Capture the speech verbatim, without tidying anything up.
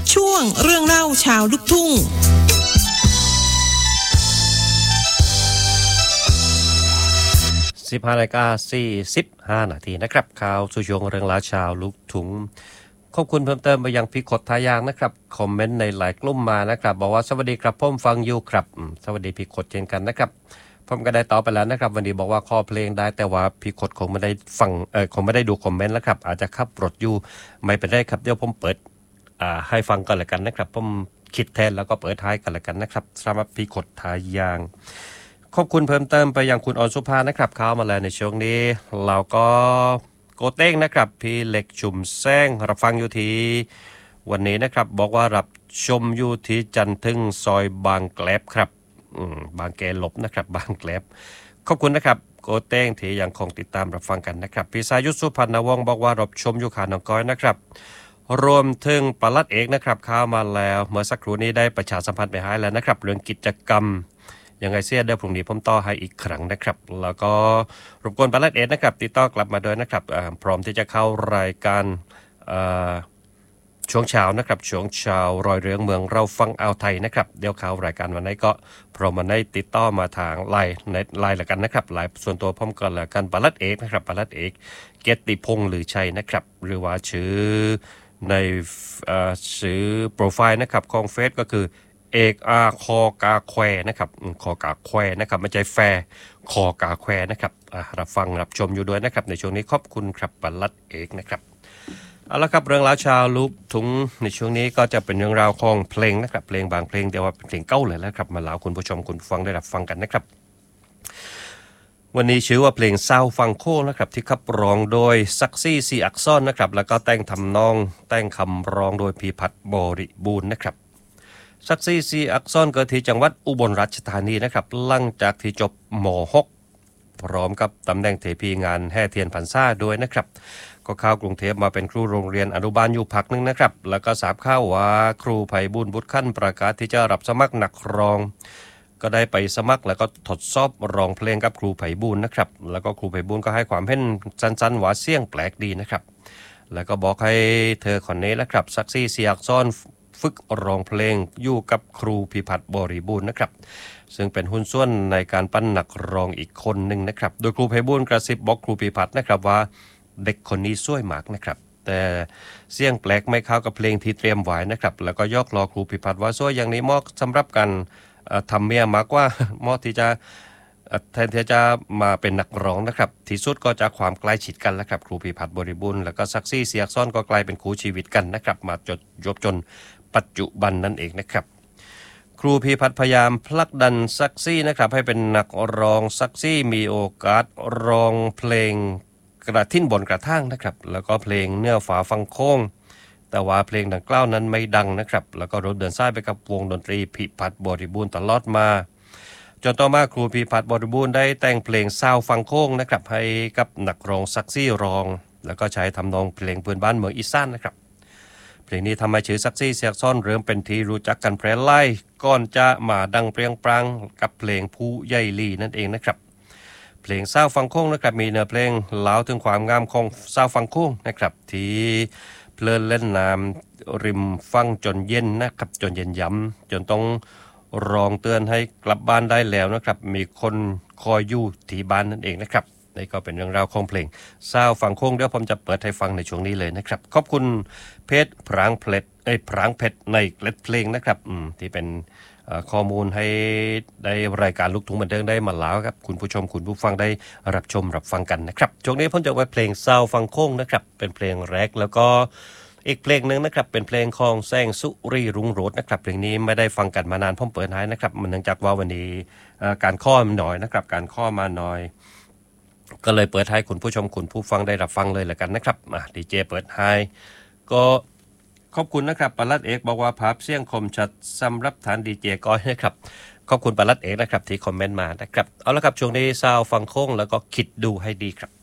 ช่วงเรื่องเล่าชาวลูกทุ่งสิบห้านาฬิกาสี่สิบห้านาทีนะครับข่าวสู่ช่วงเรื่องราวชาวลูกทุ่งขอบคุณเพิ่มเติมไปยังพี่ขดทายางนะครับคอมเมนต์ในหลายกลุ่มมานะครับบอกว่าสวัสดีครับผมฟังอยู่ครับสวัสดีพี่ขดเช่นกันนะครับผมก็ได้ตอบไปแล้วนะครับวันนี้บอกว่าข้อเพลงได้แต่ว่าพี่ขดคงไม่ได้ฟังเออคงไม่ได้ดูคอมเมนต์แล้วครับอาจจะขับรถอยู่ไม่เป็นไรครับเดี๋ยวผมเปิดอ่าให้ฟังกันแล้วกันนะครับผมคิดแทนแล้วก็เปิดท้ายกันแล้วกันนะครับสำหรับพี่ขดทายางขอบคุณเพิ่มเติมไปยังคุณอรสุภานะครับเข้ามาแล้วในช่วงนี้เราก็โกเต้งนะครับพี่เล็กชุมแซงรับฟังอยู่ที่วันนี้นะครับบอกว่ารับชมอยู่ที่จันทึงซอยบางแกลบครับบางแกลบนะครับบางแกลบขอบคุณนะครับโกเต้งที่ยังคงติดตามรับฟังกันนะครับพี่สายุทธสุพรรณวงศ์บอกว่ารับชมอยู่ขาหนองก้อยนะครับรวมถึงปลัดเอกนะครับเข้ามาแล้วเมื่อสักครู่นี้ได้ประชาสัมพันธ์ไปให้แล้วนะครับเรื่องกิจกรรมยังไงเสียเดี๋ยวพรุ่งนี้ผมต่อให้อีกครั้งนะครับแล้วก็รบกวนปลัดเอกนะครับติดต่อกลับมาด้วยนะครับพร้อมที่จะเข้ารายการช่วงเช้านะครับช่วงเช้ารอยเรื่องเมืองเราฟังอ่าวไทยนะครับเดี๋ยวเข้ารายการวันนี้ก็พร้อมมาได้ติดต่อมาทางไลน์ในไลน์ละกันนะครับไลน์ส่วนตัวผมก็ละกันปลัดเอกนะครับปลัดเอกเกียรติพงษ์หรือชัยนะครับหรือว่าชื่อในชื่อโปรไฟล์นะครับของเฟซก็คือเอกอาคอกาแควนะครับคอกาแควนะครับไม่ใช่แฟคอกาแควนะครับรับฟังรับชมอยู่ด้วยนะครับในช่วงนี้ขอบคุณครับปลัดเอกนะครับเอาละครับเรื่องราวชาวลูกทุ่งในช่วงนี้ก็จะเป็นเรื่องราวของเพลงนะครับเพลงบางเพลงแต่ว่าเป็นเพลงเก่าเลยแล้วครับมาเล่าคุณผู้ชมคุณฟังได้รับฟังกันนะครับวันนี้ชื่อว่าเพลงเศร้าฟังโค้งนะครับที่ขับร้องโดยซักซี่ซีอักซ่อนนะครับแล้วก็แต่งทำนองแต่งคำร้องโดยพีพัฒน์บริบูรณ์นะครับซักซี่ซีอักซ่อนเกิดที่จังหวัดอุบลราชธานีนะครับหลังจากที่จบม หก พร้อมกับตำแหน่งเทพีงานแห่เทียนพรรษาด้วยนะครับก็เข้ากรุงเทพมาเป็นครูโรงเรียนอนุบาลอยู่พักนึงนะครับแล้วก็ทราบข่าวว่าครูไพบูลย์บุตรขั้นประกาศที่จะรับสมัครนักร้องก็ได้ไปสมัครแล้วก็ทดสอบร้องเพลงกับครูไพบูลย์นะครับแล้วก็ครูไพบูลย์ก็ให้ความเห็นสั้นๆว่าเสียงแปลกดีนะครับแล้วก็บอกให้เธอคนนี้นะครับซักซี่เสียกซ้อนฝึกร้องเพลงอยู่กับครูพิพัฒน์บริบูรณ์นะครับซึ่งเป็นหุ้นส่วนในการปั้นนักร้องอีกคนหนึ่งนะครับโดยครูไพบูลย์กระซิบบอกครูพิพัฒน์นะครับว่าเด็กคนนี้สวยมากนะครับแต่เสียงแปลกไม่เข้ากับเพลงที่เตรียมไว้นะครับแล้วก็ยอกล้อครูพิพัฒน์ว่าสวยอย่างนี้เหมาะสำหรับการทำเมียมากกว่าเหมาะที่จะแทนที่จะมาเป็นนักร้องนะครับที่สุดก็จะความใกล้ชิดกันแล้วครับครูพิพัฒน์บริบูรณ์แล้วก็ซักซี่เสียกซ้อนก็กลายเป็นคู่ชีวิตกันนะครับมาจนจบจนปัจจุบันนั่นเองนะครับครูพิพัฒน์พยายามผลักดันซักซี่นะครับให้เป็นนักร้องซักซี่มีโอกาสร้องเพลงกระทิ่นบนกระทั่งนะครับแล้วก็เพลงเนื้อฝาฟังโค้งแต่ว่าเพลงดังกล่าวนั้นไม่ดังนะครับแล้วก็รถเดินสายไปกับวงดนตรีพิพัฒน์บริบูรณ์ตลอดมาจนต่อมาครูพิพัฒน์บริบูรณ์ได้แต่งเพลงซาวฟังโค้งนะครับให้กับนักร้องซักซี่ร้องแล้วก็ใช้ทำนองเพลงพื้นบ้านเมืองอีสานนะครับเพลงนี้ทำให้ชื่อซักซี่เสียกซ้อนเริ่มเป็นที่รู้จักกันแพร่หลายก่อนจะมาดังเปรี้ยงปรังกับเพลงผู้ใหญ่ลีนั่นเองนะครับเพลงซาวฟังโค้งนะครับมีเนื้อเพลงเล่าถึงความงามของซาวฟังโค้งนะครับที่เพลินเล่นน้ำริมฟังจนเย็นนะครับจนเย็นย้ำจนต้องร้องเตือนให้กลับบ้านได้แล้วนะครับมีคนคอยอยู่ที่บ้านนั่นเองนะครับนี่ก็เป็นเรื่องราวของเพลงซาวฟังโค้งเดี๋ยวผมจะเปิดให้ฟังในช่วงนี้เลยนะครับขอบคุณเพจพรางเพชรไอ้พรางเพชรในเกล็ดเพลงนะครับอืมที่เป็นข้อมูลให้ได้รายการลูกทุ่งบันเทิงได้มาแล้วครับคุณผู้ชมคุณผู้ฟังได้รับชมรับฟังกันนะครับช่วงนี้ผมจะไว้เพลงซาวฟังโค้งนะครับเป็นเพลงแรกแล้วก็อีกเพลงนึงนะครับเป็นเพลงของแสงสุรีรุ่งโรจน์นะครับเพลงนี้ไม่ได้ฟังกันมานานผมเปิดให้นะครับมันเนื่องจากว่าวันนี้การข้อมหน่อยนะครับการข้อมาหน่อยก็เลยเปิดให้คุณผู้ชมคุณผู้ฟังได้รับฟังเลยละกันนะครับอ่ะดีเจเปิดให้ก็ขอบคุณนะครับปลัดเอกบอกว่าภาพเสียงคมชัดสำหรับฐานดีเจก้อยนะครับขอบคุณปลัดเอกนะครับที่คอมเมนต์มานะครับเอาละครับช่วงนี้ซาวฟังโค้งแล้วก็คิดดูให้ดีครับ